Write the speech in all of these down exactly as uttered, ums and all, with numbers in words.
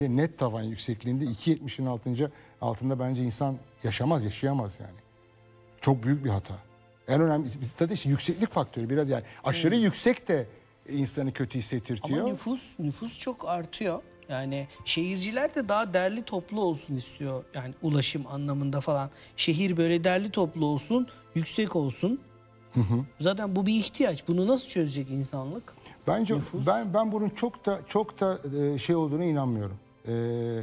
net tavan yüksekliğinde iki yetmişin altınca altında bence insan yaşamaz, yaşayamaz yani. Çok büyük bir hata. En önemli zaten işte yükseklik faktörü biraz yani aşırı hmm. yüksek de insanı kötü hissettirtiyor. Ama nüfus nüfus çok artıyor. Yani şehirciler de daha derli toplu olsun istiyor. Yani ulaşım anlamında falan. Şehir böyle derli toplu olsun, yüksek olsun. Hı hı. Zaten bu bir ihtiyaç. Bunu nasıl çözecek insanlık? Bence nüfus. ben ben bunun çok da çok da şey olduğuna inanmıyorum. Ee,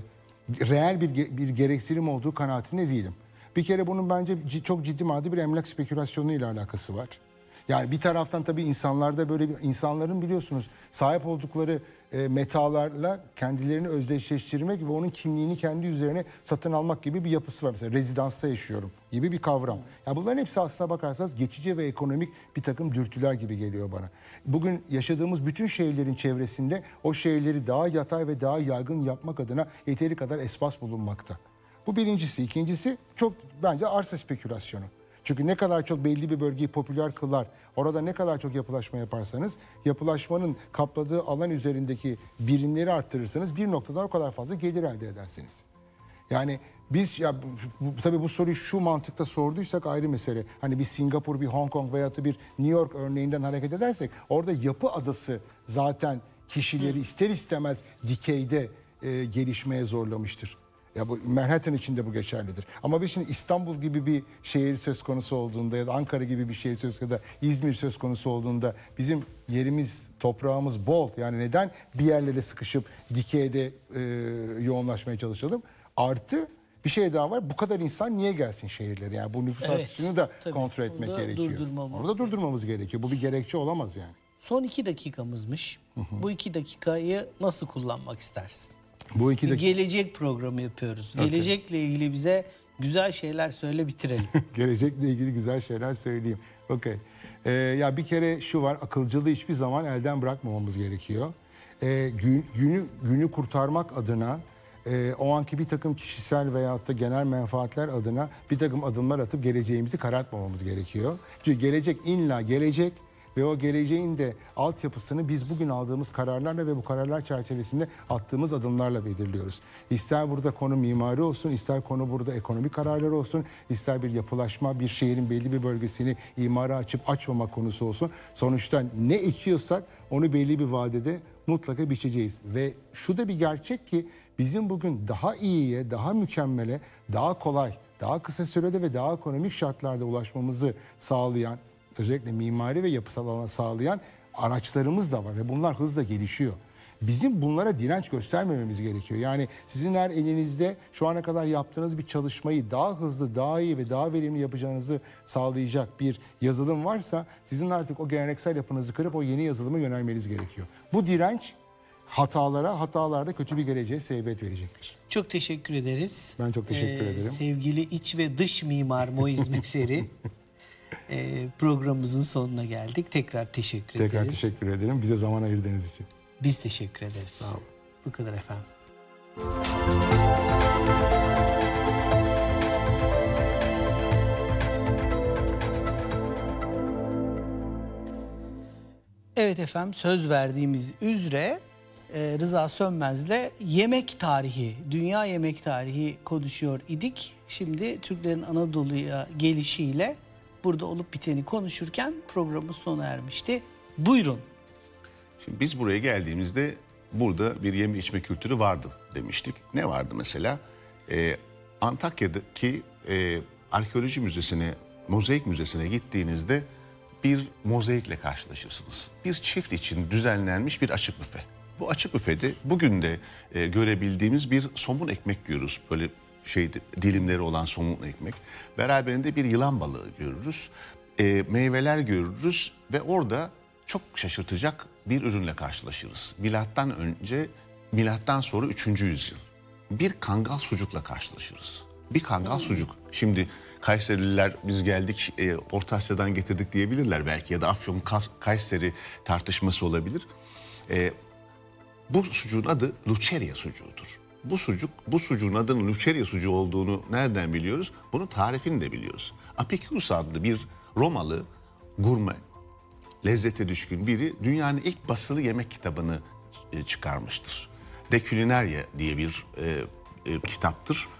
reel bir bir gereksinim olduğu kanaatinde değilim. Bir kere bunun bence çok ciddi maddi bir emlak spekülasyonu ile alakası var. Yani bir taraftan tabii insanlarda böyle bir insanların biliyorsunuz sahip oldukları e, metalarla kendilerini özdeşleştirmek ve onun kimliğini kendi üzerine satın almak gibi bir yapısı var. Mesela rezidansta yaşıyorum gibi bir kavram. Yani bunların hepsi aslına bakarsanız geçici ve ekonomik bir takım dürtüler gibi geliyor bana. Bugün yaşadığımız bütün şehirlerin çevresinde o şehirleri daha yatay ve daha yaygın yapmak adına yeteri kadar espas bulunmakta. Bu birincisi. İkincisi çok bence arsa spekülasyonu. Çünkü ne kadar çok belli bir bölgeyi popüler kılar, orada ne kadar çok yapılaşma yaparsanız, yapılaşmanın kapladığı alan üzerindeki birimleri arttırırsanız bir noktadan o kadar fazla gelir elde edersiniz. Yani biz ya bu, bu, tabii bu soruyu şu mantıkta sorduysak ayrı mesele. Hani bir Singapur, bir Hong Kong veya da bir New York örneğinden hareket edersek orada yapı adası zaten kişileri ister istemez dikeyde e, gelişmeye zorlamıştır. Ya bu Manhattan için de bu geçerlidir. Ama biz şimdi İstanbul gibi bir şehir söz konusu olduğunda ya da Ankara gibi bir şehir söz konusu ya da İzmir söz konusu olduğunda bizim yerimiz, toprağımız bol. Yani neden bir yerlere sıkışıp dikeyde e, yoğunlaşmaya çalışalım? Artı bir şey daha var. Bu kadar insan niye gelsin şehirlere? Yani bu nüfus Evet, artışını da tabii. kontrol etmek Orada gerekiyor. Durdurmamız Orada durdurmamız gerekiyor. Bu bir gerekçe olamaz yani. Son iki dakikamızmış. Hı hı. Bu iki dakikayı nasıl kullanmak istersin? Bu iki dakika... Gelecek programı yapıyoruz. Okay. Gelecekle ilgili bize güzel şeyler söyle bitirelim. Gelecekle ilgili güzel şeyler söyleyeyim. Okey. Ee, ya bir kere şu var, akılcılığı hiçbir zaman elden bırakmamamız gerekiyor. Ee, gün, günü günü kurtarmak adına e, o anki bir takım kişisel veyahut da genel menfaatler adına bir takım adımlar atıp geleceğimizi karartmamamız gerekiyor. Çünkü gelecek illa gelecek. Ve o geleceğin de altyapısını biz bugün aldığımız kararlarla ve bu kararlar çerçevesinde attığımız adımlarla belirliyoruz. İster burada konu mimari olsun, ister konu burada ekonomik kararlar olsun, ister bir yapılaşma, bir şehrin belli bir bölgesini imara açıp açmama konusu olsun. Sonuçta ne ekiyorsak onu belli bir vadede mutlaka biçeceğiz. Ve şu da bir gerçek ki bizim bugün daha iyiye, daha mükemmele, daha kolay, daha kısa sürede ve daha ekonomik şartlarda ulaşmamızı sağlayan, özellikle mimari ve yapısal alana sağlayan araçlarımız da var ve bunlar hızla gelişiyor. Bizim bunlara direnç göstermememiz gerekiyor. Yani sizin her elinizde şu ana kadar yaptığınız bir çalışmayı daha hızlı, daha iyi ve daha verimli yapacağınızı sağlayacak bir yazılım varsa sizin artık o geleneksel yapınızı kırıp o yeni yazılıma yönelmeniz gerekiyor. Bu direnç hatalara, hatalarda kötü bir geleceğe sebebiyet verecektir. Çok teşekkür ederiz. Ben çok teşekkür ee, ederim. Sevgili iç ve dış mimar Moiz Meseri. Ee, programımızın sonuna geldik. Tekrar teşekkür Tekrar ederiz. Tekrar teşekkür ederim. Bize zaman ayırdığınız için. Biz teşekkür ederiz. Sağ olun. Bu kadar efendim. Evet efendim, söz verdiğimiz üzere Rıza Sönmez'le yemek tarihi, dünya yemek tarihi konuşuyor idik. Şimdi Türklerin Anadolu'ya gelişiyle burada olup biteni konuşurken programın sona ermişti. Buyurun. Şimdi biz buraya geldiğimizde burada bir yeme içme kültürü vardı demiştik. Ne vardı mesela? Ee, Antakya'daki e, arkeoloji müzesine, mozaik müzesine gittiğinizde bir mozaikle karşılaşırsınız. Bir çift için düzenlenmiş bir açık büfe. Bu açık büfede bugün de e, görebildiğimiz bir somun ekmek görürüz. Böyle şey dilimleri olan somun ekmek. Beraberinde bir yılan balığı görürüz. E, meyveler görürüz ve orada çok şaşırtacak bir ürünle karşılaşırız. Milattan önce, milattan sonra üçüncü yüzyıl. Bir kangal sucukla karşılaşırız. Bir kangal sucuk. Şimdi Kayserililer biz geldik e, Orta Asya'dan getirdik diyebilirler belki ya da Afyon Kayseri tartışması olabilir. E, bu sucuğun adı Luceria sucuğudur. Bu sucuk, bu sucuğun adının Luceria sucuğu olduğunu nereden biliyoruz? Bunun tarifini de biliyoruz. Apicius adlı bir Romalı gurme, lezzete düşkün biri dünyanın ilk basılı yemek kitabını çıkarmıştır. De Culinaria diye bir e, e, kitaptır.